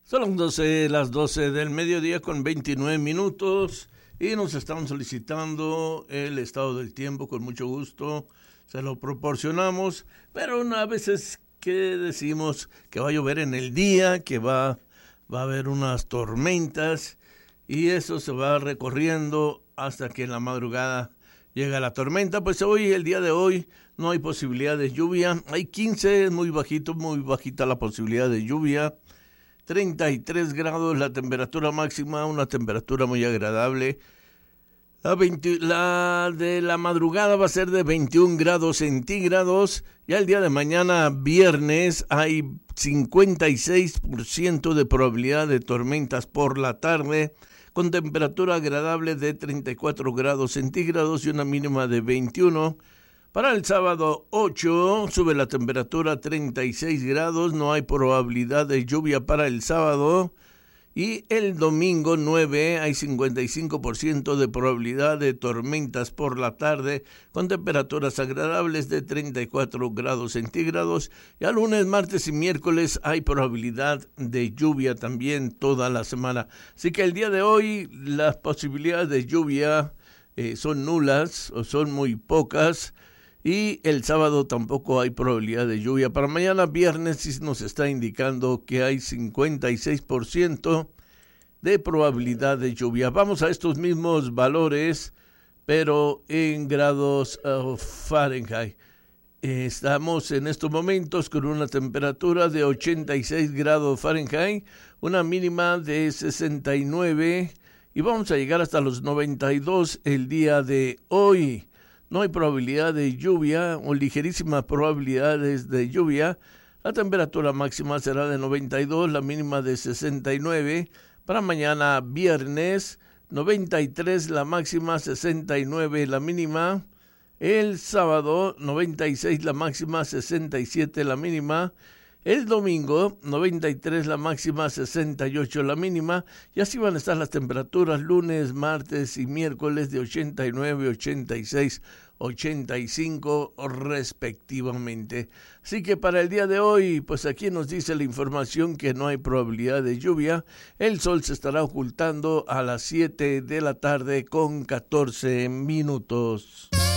Son las 12 del mediodía con 29 minutos y nos están solicitando el estado del tiempo con mucho gusto. Se lo proporcionamos, pero a veces que decimos que va a llover en el día, que va a haber unas tormentas y eso se va recorriendo hasta que en la madrugada llega la tormenta. Pues hoy, el día de hoy, no hay posibilidad de lluvia. Hay 15, es muy bajita la posibilidad de lluvia. 33 grados la temperatura máxima, una temperatura muy agradable. La de la madrugada va a ser de 21 grados centígrados. Ya el día de mañana, viernes, hay 56% de probabilidad de tormentas por la tarde, con temperatura agradable de 34 grados centígrados y una mínima de 21. Para el sábado 8 sube la temperatura a 36 grados, no hay probabilidad de lluvia para el sábado. Y el domingo 9 hay 55% de probabilidad de tormentas por la tarde, con temperaturas agradables de 34 grados centígrados. Y al lunes, martes y miércoles hay probabilidad de lluvia también toda la semana. Así que el día de hoy las posibilidades de lluvia son nulas o son muy pocas. Y el sábado tampoco hay probabilidad de lluvia. Para mañana viernes sí nos está indicando que hay 56% de probabilidad de lluvia. Vamos a estos mismos valores, pero en grados Fahrenheit. Estamos en estos momentos con una temperatura de 86 grados Fahrenheit, una mínima de 69 y vamos a llegar hasta los 92 el día de hoy. No hay probabilidad de lluvia o ligerísimas probabilidades de lluvia. La temperatura máxima será de 92, la mínima de 69. Para mañana viernes, 93 la máxima, 69 la mínima. El sábado, 96 la máxima, 67 la mínima. El domingo, 93 la máxima, 68 la mínima, y así van a estar las temperaturas lunes, martes y miércoles de 89, 86, 85 respectivamente. Así que para el día de hoy, pues aquí nos dice la información que no hay probabilidad de lluvia. El sol se estará ocultando a las 7 de la tarde con 14 minutos.